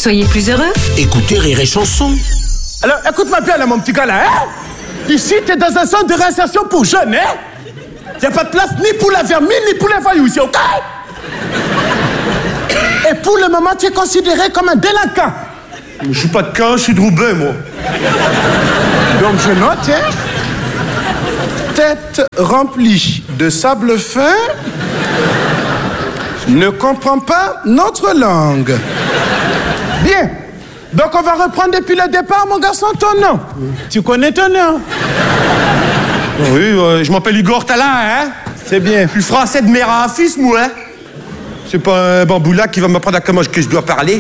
Soyez plus heureux. Écoutez Rire et Chanson. Alors, écoute-moi bien, là, mon petit gars, là, hein? Ici, t'es dans un centre de réinsertion pour jeunes, hein? Y'a pas de place ni pour la vermine, ni pour les voyous ici, ok? Et pour le moment, tu es considéré comme un délinquant. Je suis pas de Caen, je suis de Roubaix, moi. Donc, je note, hein? Tête remplie de sable fin, ne comprend pas notre langue. Bien. Donc, on va reprendre depuis le départ, mon garçon, ton nom. Tu connais ton nom? Oui, je m'appelle Igor Talin, hein? C'est bien. Je suis français de mère à fils, moi, hein? C'est pas un bamboula qui va m'apprendre à comment que je dois parler.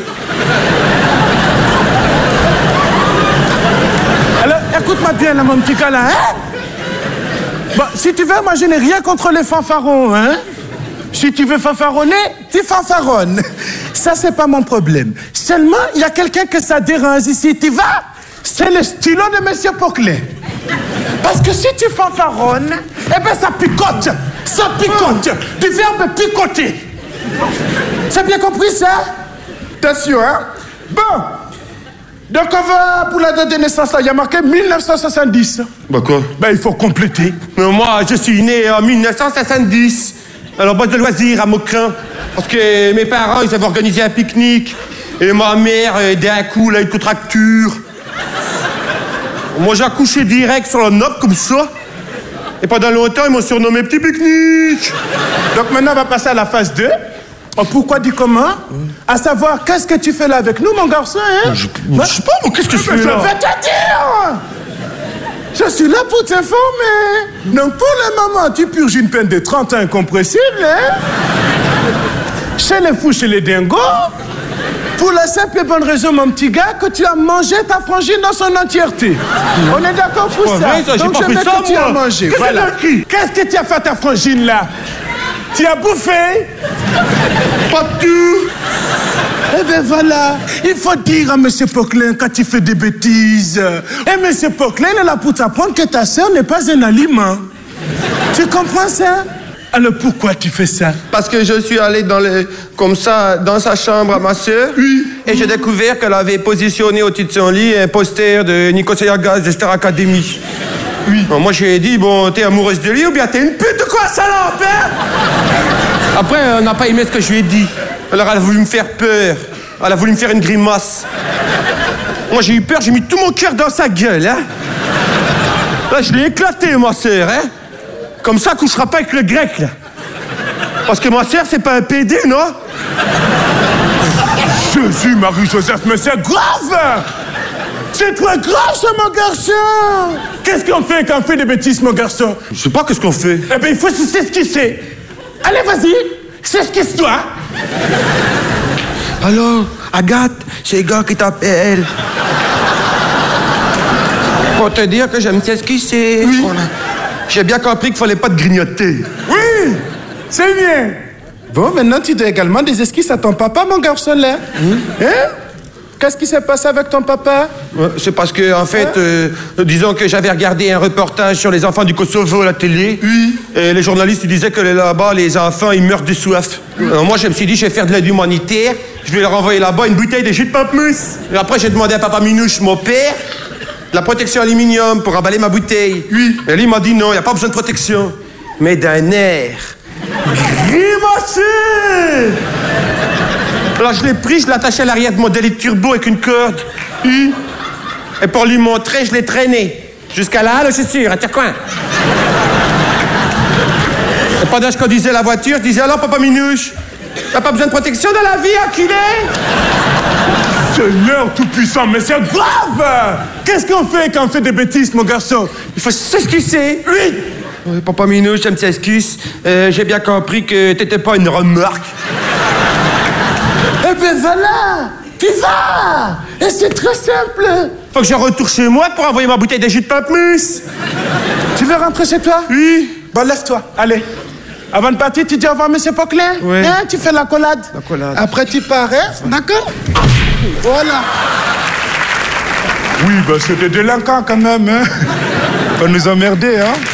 Alors, écoute-moi bien, là, mon petit gars, là, hein? Bon, si tu veux, moi, je n'ai rien contre les fanfarons, hein? Si tu veux fanfaronner, tu fanfaronnes. Ça, c'est pas mon problème. Seulement, il y a quelqu'un que ça dérange ici. Tu vas? C'est le stylo de Monsieur Poclet. Parce que si tu fanfaronnes, eh ben ça picote. Ça picote. Du verbe picoter. C'est bien compris, ça? Attention, hein? Bon. Donc, on va pour la date de naissance, là. Il y a marqué 1970. Bah quoi? Ben, il faut compléter. Mais moi, je suis né en 1970. Alors, boîte de loisirs à Maucrin. Parce que mes parents, ils avaient organisé un pique-nique. Et ma mère, d'un coup, là, une contracture. Moi, j'ai accouché direct sur la nope, comme ça. Et pendant longtemps, ils m'ont surnommé Petit Pique-nique. Donc, maintenant, on va passer à la phase 2. Pourquoi du comment? À savoir, qu'est-ce que tu fais là avec nous, mon garçon, hein? Je sais pas, moi, qu'est-ce que je fais là? Je vais te dire! Je suis là pour t'informer. Donc, pour le moment, tu purges une peine de 30 ans incompressible, hein? Chez les fous, chez les dingos. Pour la simple et bonne raison, mon petit gars, que tu as mangé ta frangine dans son entièreté. On est d'accord pour ça? Vrai, ça. Donc, je mets que tu as mangé. Voilà. Qu'est-ce que tu as fait à ta frangine, là? Tu as bouffé? Pas tout. Eh ben voilà, il faut dire à M. Poclin quand tu fais des bêtises. Et M. Poclin est là pour t'apprendre que ta sœur n'est pas un aliment. Tu comprends ça? Alors pourquoi tu fais ça? Parce que je suis allé comme ça dans sa chambre à ma sœur. Oui. Et j'ai découvert qu'elle avait positionné au-dessus de son lit un poster de Nicolas Gaz de Star Academy. Oui. Bon, moi, j'ai dit, bon, t'es amoureuse de lui ou bien t'es une pute ou quoi, salope, hein? Après, on n'a pas aimé ce que je lui ai dit. Alors, elle a voulu me faire peur. Elle a voulu me faire une grimace. Moi, j'ai eu peur, j'ai mis tout mon cœur dans sa gueule, hein? Là, je l'ai éclaté, ma sœur, hein? Comme ça, elle couchera pas avec le grec, là. Parce que ma sœur, c'est pas un PD, non? Jésus, Marie-Joseph, mais c'est grave! C'est très grave, ça, mon garçon! Qu'est-ce qu'on fait quand on fait des bêtises, mon garçon? Je sais pas qu'est-ce qu'on fait. Eh bien, il faut s'esquisser. Allez, vas-y, s'esquisse-toi. Allô, Agathe, c'est Igor qui t'appelle. Pour te dire que j'aime s'esquisser. Oui. J'ai bien compris qu'il fallait pas te grignoter. Oui, c'est bien. Bon, maintenant, tu dois également des esquisses à ton papa, mon garçon, là. Hein? Qu'est-ce qui s'est passé avec ton papa? Ouais, c'est parce que, en fait, disons que j'avais regardé un reportage sur les enfants du Kosovo à la télé. Oui. Et les journalistes ils disaient que là-bas, les enfants, ils meurent de soif. Alors moi, je me suis dit, je vais faire de l'aide humanitaire. Je vais leur envoyer là-bas une bouteille de jus de pamplemousse. Et après, j'ai demandé à papa Minouche, mon père, de la protection aluminium pour emballer ma bouteille. Oui. Et lui, il m'a dit non, il n'y a pas besoin de protection. Mais d'un air grimacé. Alors je l'ai pris, je l'ai attaché à l'arrière de mon délit turbo avec une corde. Et pour lui montrer, je l'ai traîné. Jusqu'à la halle aux chaussures, à Tircoin. Et pendant que je conduisais la voiture, je disais, alors papa Minouche, t'as pas besoin de protection dans la vie, enculé? Seigneur tout-puissant, mais c'est grave! Qu'est-ce qu'on fait quand on fait des bêtises, mon garçon? Il faut s'excuser. Oui! Oui, papa Minouche, je m'excuse. J'ai bien compris que t'étais pas une remarque. Eh ben voilà! Tu vas! Et c'est très simple! Faut que je retourne chez moi pour envoyer ma bouteille de jus de pamplemousse. Tu veux rentrer chez toi? Oui. Bon, lève-toi, allez. Avant de partir, tu dis au revoir, monsieur Poclin? Oui. Hein, tu fais la collade. La collade. Après, tu pars, hein? D'accord? Voilà. Oui, ben c'est des délinquants quand même, hein? Pas nous emmerder, hein?